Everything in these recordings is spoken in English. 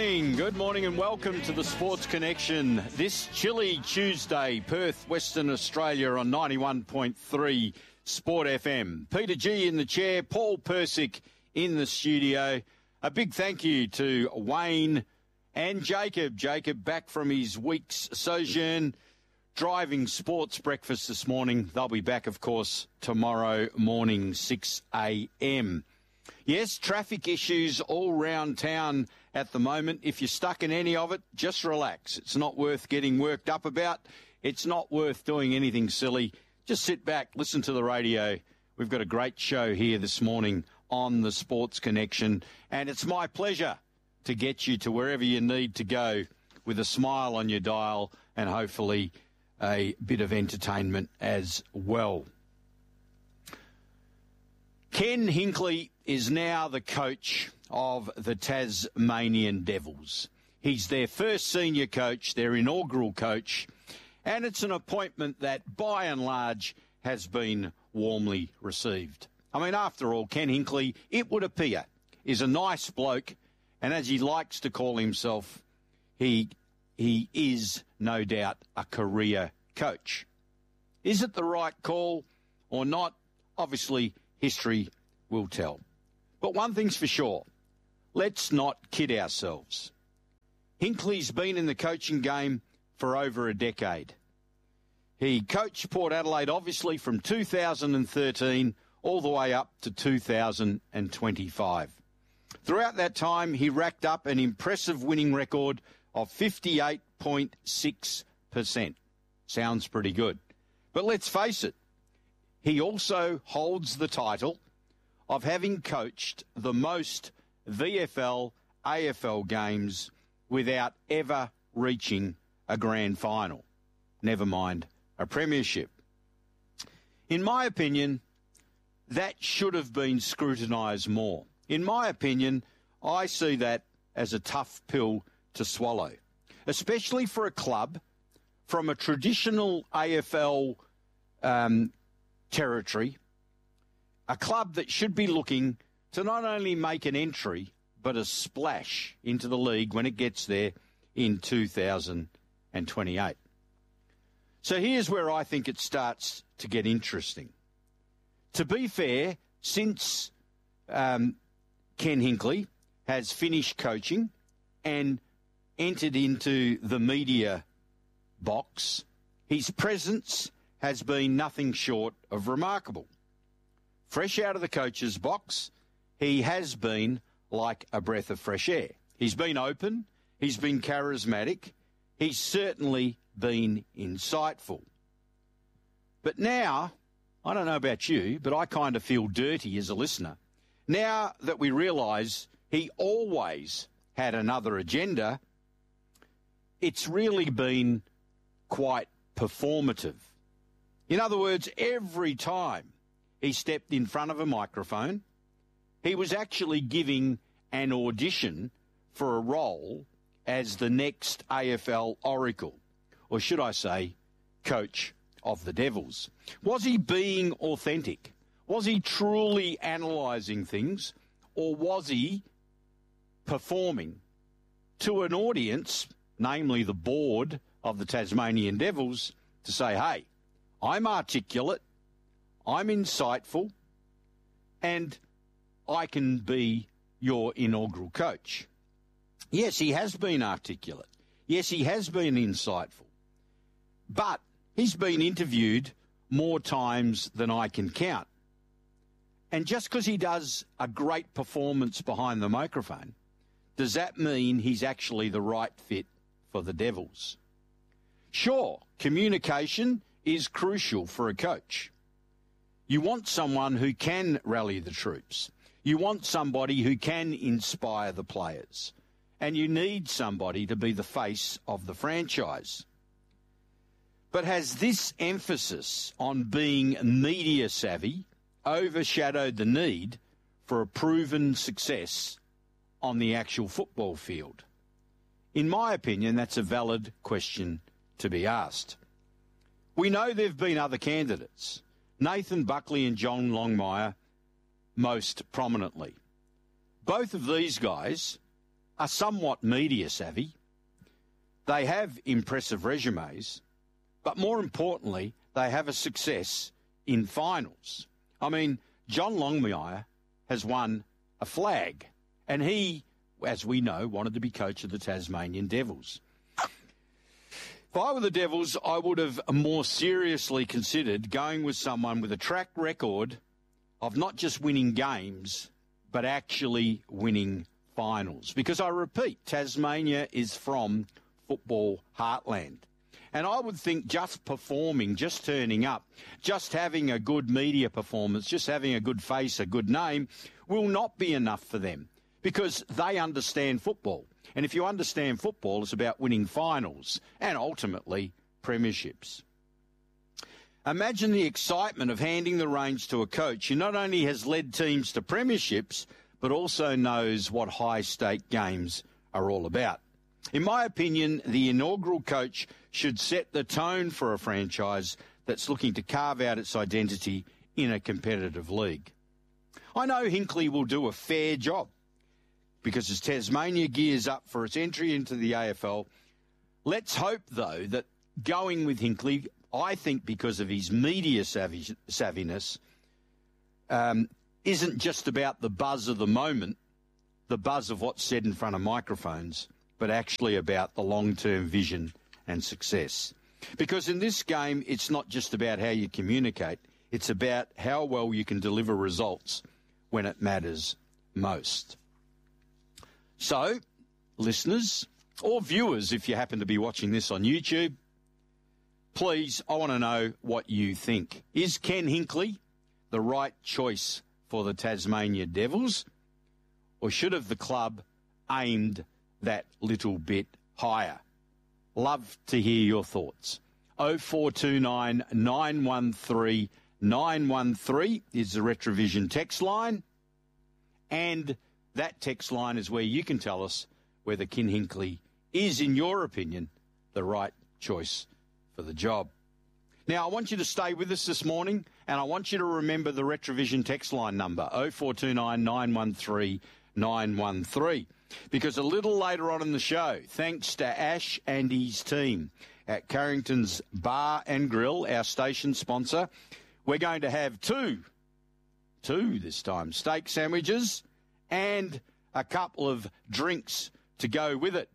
Good morning and welcome to the Sports Connection. This chilly Tuesday, Perth, Western Australia on 91.3 Sport FM. Peter G in the chair, Paul Persick in the studio. A big thank you to Wayne and Jacob. Jacob back from his week's sojourn, driving sports breakfast this morning. They'll be back, of course, tomorrow morning, 6 a.m. Yes, traffic issues all round town at the moment. If you're stuck in any of it, just relax. It's not worth getting worked up about. It's not worth doing anything silly. Just sit back, listen to the radio. We've got a great show here this morning on the Sports Connection, and it's my pleasure to get you to wherever you need to go with a smile on your dial and hopefully a bit of entertainment as well. Ken Hinkley is now the coach of the Tasmanian Devils. He's their first senior coach, their inaugural coach, and it's an appointment that, by and large, has been warmly received. I mean, after all, Ken Hinkley, it would appear, is a nice bloke, and as he likes to call himself, he is, no doubt, a career coach. Is it the right call or not? Obviously, history will tell. But one thing's for sure, let's not kid ourselves. Hinkley's been in the coaching game for over a decade. He coached Port Adelaide, obviously, from 2013 all the way up to 2025. Throughout that time, he racked up an impressive winning record of 58.6%. Sounds pretty good. But let's face it, he also holds the title of having coached the most VFL, AFL games without ever reaching a grand final, never mind a premiership. In my opinion, that should have been scrutinised more. In my opinion, I see that as a tough pill to swallow, especially for a club from a traditional AFL territory, a club that should be looking to not only make an entry, but a splash into the league when it gets there in 2028. So here's where I think it starts to get interesting. To be fair, since Ken Hinkley has finished coaching and entered into the media box, his presence has been nothing short of remarkable. Fresh out of the coach's box, he has been like a breath of fresh air. He's been open, he's been charismatic, he's certainly been insightful. But now, I don't know about you, but I kind of feel dirty as a listener. Now that we realise he always had another agenda, it's really been quite performative. In other words, every time he stepped in front of a microphone, he was actually giving an audition for a role as the next AFL Oracle, or should I say, coach of the Devils. Was he being authentic? Was he truly analysing things, or was he performing to an audience, namely the board of the Tasmanian Devils, to say, hey, I'm articulate, I'm insightful, and I can be your inaugural coach? Yes, he has been articulate. Yes, he has been insightful. But he's been interviewed more times than I can count. And just because he does a great performance behind the microphone, does that mean he's actually the right fit for the Devils? Sure, communication is crucial for a coach. You want someone who can rally the troops. You want somebody who can inspire the players. And you need somebody to be the face of the franchise. But has this emphasis on being media savvy overshadowed the need for a proven success on the actual football field? In my opinion, that's a valid question to be asked. We know there have been other candidates, Nathan Buckley and John Longmire most prominently. Both of these guys are somewhat media savvy. They have impressive resumes, but more importantly, they have a success in finals. I mean, John Longmire has won a flag, and he, as we know, wanted to be coach of the Tasmanian Devils. If I were the Devils, I would have more seriously considered going with someone with a track record of not just winning games, but actually winning finals. Because I repeat, Tasmania is from football heartland. And I would think just performing, just turning up, just having a good media performance, just having a good face, a good name, will not be enough for them because they understand football. And if you understand football, it's about winning finals and ultimately premierships. Imagine the excitement of handing the reins to a coach who not only has led teams to premierships, but also knows what high-stake games are all about. In my opinion, the inaugural coach should set the tone for a franchise that's looking to carve out its identity in a competitive league. I know Hinkley will do a fair job because as Tasmania gears up for its entry into the AFL, let's hope, though, that going with Hinkley, I think because of his media savviness, isn't just about the buzz of the moment, the buzz of what's said in front of microphones, but actually about the long-term vision and success. Because in this game, it's not just about how you communicate, it's about how well you can deliver results when it matters most. So, listeners, or viewers, if you happen to be watching this on YouTube, please, I want to know what you think. Is Ken Hinkley the right choice for the Tasmania Devils, or should have the club aimed that little bit higher? Love to hear your thoughts. 0429 913 913 is the Retrovision text line, and that text line is where you can tell us whether Ken Hinkley is, in your opinion, the right choice for the job. Now, I want you to stay with us this morning, and I want you to remember the Retrovision text line number, 0429 913 913, because a little later on in the show, thanks to Ash and his team at Carrington's Bar and Grill, our station sponsor, we're going to have two this time, steak sandwiches and a couple of drinks to go with it.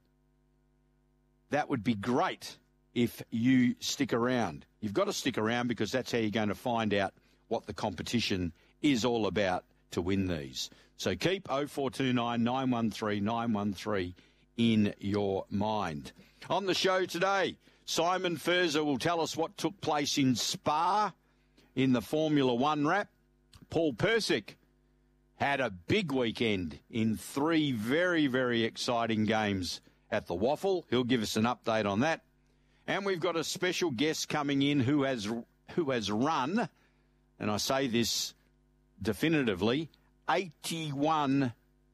That would be great if you stick around. You've got to stick around because that's how you're going to find out what the competition is all about to win these. So keep 0429 913 913 in your mind. On the show today, Simon Furzer will tell us what took place in Spa in the Formula One wrap. Paul Persick had a big weekend in 3 very, very exciting games at the Waffle. He'll give us an update on that. And we've got a special guest coming in who has run, and I say this definitively, 81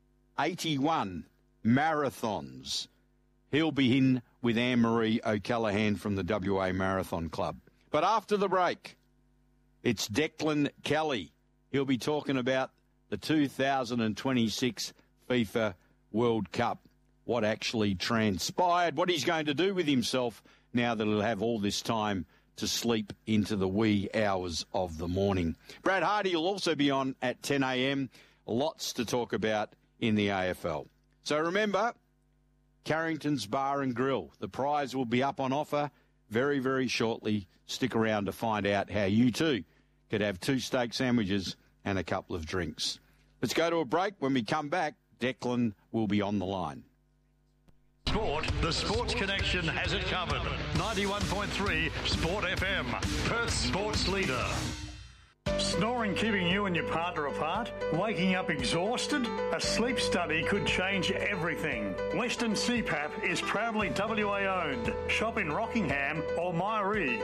marathons. He'll be in with Anne-Marie O'Callaghan from the WA Marathon Club. But after the break, it's Declan Kelly. He'll be talking about the 2026 FIFA World Cup, what actually transpired, what he's going to do with himself now that he'll have all this time to sleep into the wee hours of the morning. Brad Hardy will also be on at 10 a.m. Lots to talk about in the AFL. So remember, Carrington's Bar and Grill. The prize will be up on offer very, very shortly. Stick around to find out how you too could have 2 steak sandwiches and a couple of drinks. Let's go to a break. When we come back, Declan will be on the line. Sport, the Sports Connection has it covered. 91.3 Sport FM, Perth's sports leader. Snoring keeping you and your partner apart? Waking up exhausted? A sleep study could change everything. Western CPAP is proudly WA owned. Shop in Rockingham or Myrie.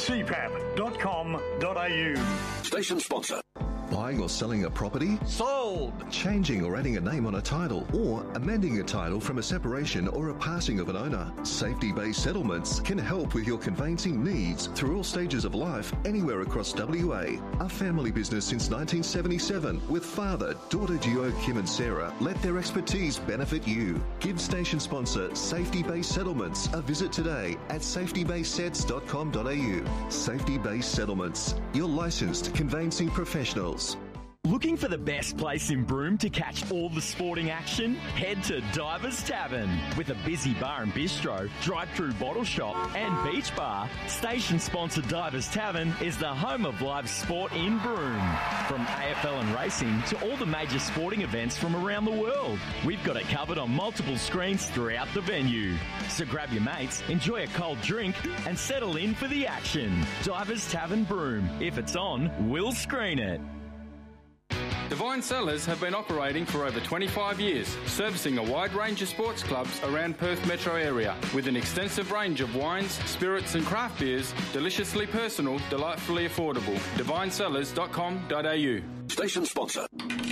westerncpap.com.au. Station sponsor. Buying or selling a property? Sold. gold. Changing or adding a name on a title or amending a title from a separation or a passing of an owner. Safety Bay Settlements can help with your conveyancing needs through all stages of life anywhere across WA. A family business since 1977 with father, daughter duo Kim and Sarah let their expertise benefit you. Give station sponsor Safety Bay Settlements a visit today at safetybaysets.com.au. Safety Bay Settlements, your licensed conveyancing professionals. Looking for the best place in Broome to catch all the sporting action? Head to Divers Tavern. With a busy bar and bistro, drive-through bottle shop and beach bar, station-sponsored Divers Tavern is the home of live sport in Broome. From AFL and racing to all the major sporting events from around the world, we've got it covered on multiple screens throughout the venue. So grab your mates, enjoy a cold drink and settle in for the action. Divers Tavern Broome. If it's on, we'll screen it. Divine Cellars have been operating for over 25 years, servicing a wide range of sports clubs around Perth metro area with an extensive range of wines, spirits and craft beers, deliciously personal, delightfully affordable. DivineCellars.com.au. Station sponsor.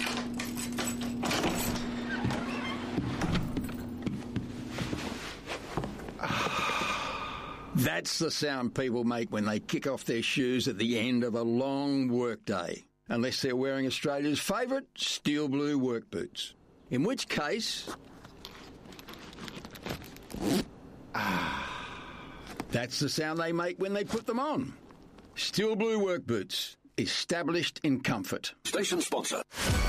That's the sound people make when they kick off their shoes at the end of a long workday. Unless they're wearing Australia's favourite steel blue work boots. In which case... that's the sound they make when they put them on. Steel blue work boots. Established in comfort. Station sponsor.